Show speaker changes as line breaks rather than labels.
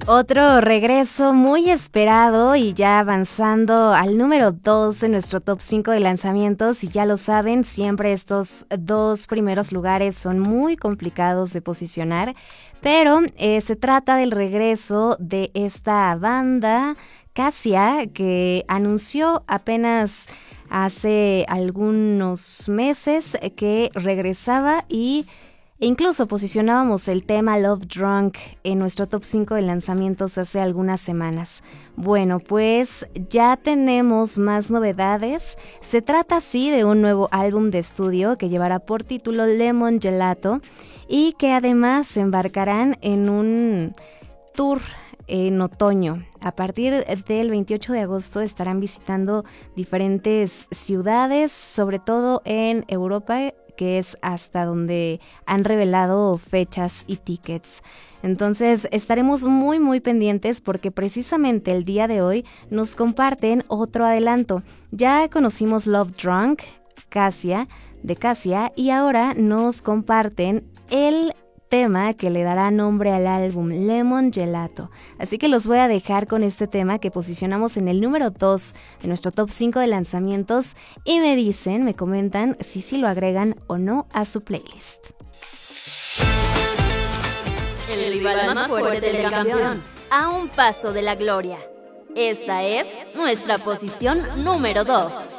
Otro regreso muy esperado y ya avanzando al número 2 en nuestro top 5 de lanzamientos, y ya lo saben, siempre estos dos primeros lugares son muy complicados de posicionar, pero se trata del regreso de esta banda Cassia, que anunció apenas hace algunos meses que regresaba e incluso posicionábamos el tema Love Drunk en nuestro top 5 de lanzamientos hace algunas semanas. Bueno, pues ya tenemos más novedades. Se trata así de un nuevo álbum de estudio que llevará por título Lemon Gelato y que además se embarcarán en un tour en otoño. A partir del 28 de agosto estarán visitando diferentes ciudades, sobre todo en Europa, que es hasta donde han revelado fechas y tickets. Entonces estaremos muy pendientes porque precisamente el día de hoy nos comparten otro adelanto. Ya conocimos Love Drunk, de Cassia, y ahora nos comparten el tema que le dará nombre al álbum, Lemon Gelato. Así que los voy a dejar con este tema que posicionamos en el número 2 de nuestro top 5 de lanzamientos y me comentan si lo agregan o no a su playlist.
El rival más fuerte del campeón, a un paso de la gloria. Esta es nuestra posición número 2.